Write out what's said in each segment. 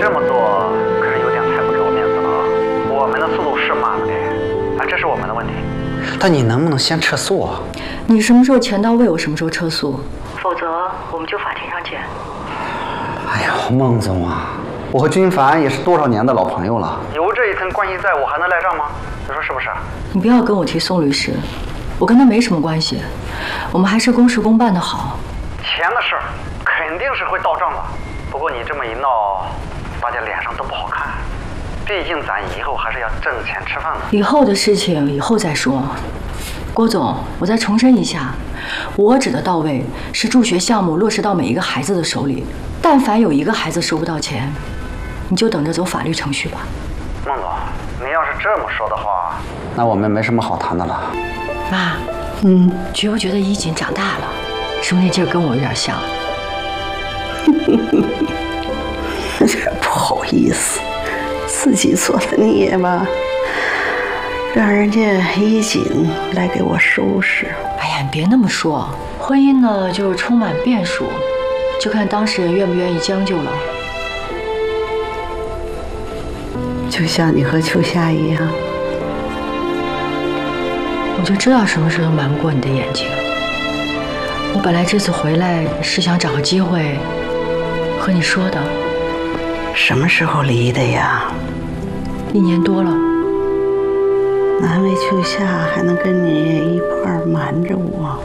这么做可是有点太不给我面子了啊！我们的速度是慢了点，这是我们的问题。但你能不能先撤诉啊？ 你什么时候钱到位，我什么时候撤诉，否则我们就法庭上见。 哎呀，孟总啊，我和君凡也是多少年的老朋友了，有这一层关系在，我还能赖账吗？你说是不是？ 你不要跟我提宋律师，我跟他没什么关系，我们还是公事公办的好。 钱的事儿肯定是会到账的，不过你这么一闹，大家脸上都不好看。毕竟咱以后还是要挣钱吃饭的。 以后的事情以后再说。郭总，我再重申一下，我指的到位是助学项目落实到每一个孩子的手里。但凡有一个孩子收不到钱，你就等着走法律程序吧。 孟总，你要是这么说的话，那我们没什么好谈的了。 妈，觉不觉得衣锦长大了？是不是那劲儿跟我有点像？ 不好意思，自己做的孽吧，让人家衣锦来给我收拾。 哎呀，你别那么说，婚姻呢就是充满变数，就看当事人愿不愿意将就了。 就像你和秋夏一样， 我就知道什么事都瞒不过你的眼睛。我本来这次回来是想找个机会和你说的。 什么时候离的呀 ？1年多了。 难为秋夏还能跟你一块儿瞒着我。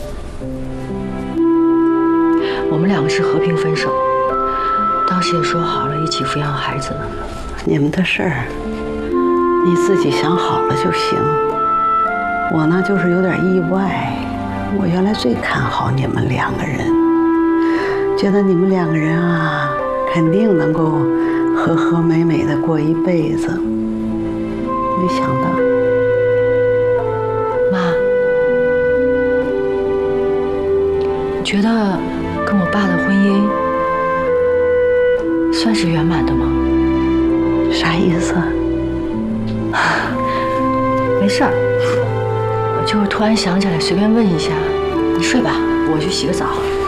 我们2个是和平分手，当时也说好了一起抚养孩子。 你们的事儿你自己想好了就行。我呢就是有点意外，我原来最看好你们2个人，觉得你们2个人啊肯定能够和和美美的过一辈子，没想到。 妈，你觉得跟我爸的婚姻算是圆满的吗？ 啥意思？ 没事儿，我就是突然想起来，随便问一下。你睡吧，我去洗个澡。